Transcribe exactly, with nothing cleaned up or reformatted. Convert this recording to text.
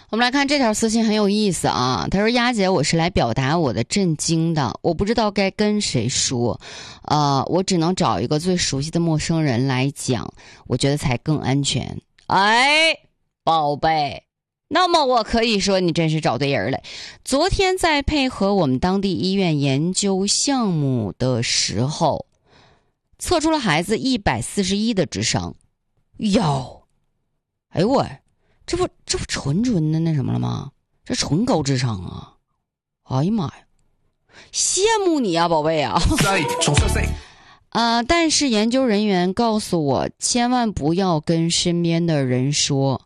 我们来看这条私信很有意思啊，他说丫姐，我是来表达我的震惊的，我不知道该跟谁说，呃，我只能找一个最熟悉的陌生人来讲，我觉得才更安全。哎，宝贝，那么我可以说你真是找对人了。昨天在配合我们当地医院研究项目的时候，测出了孩子一百四十一的智商。哟，哎呦我，这不这不纯纯的那什么了吗？这纯高智商啊！哎呀妈呀，羡慕你啊，宝贝啊！呃，但是研究人员告诉我，千万不要跟身边的人说，